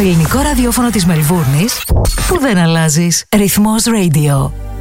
ελληνικό ραδιόφωνο της Μελβούρνης που δεν αλλάζεις. Ρυθμός Radio.